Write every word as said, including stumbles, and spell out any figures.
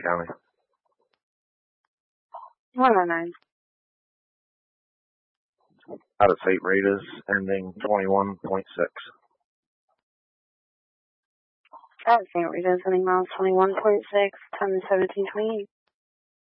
County. one oh nine. Out of state rate is ending twenty-one point six. Out of state rate is ending miles twenty-one point six, time is seventeen twenty-eight.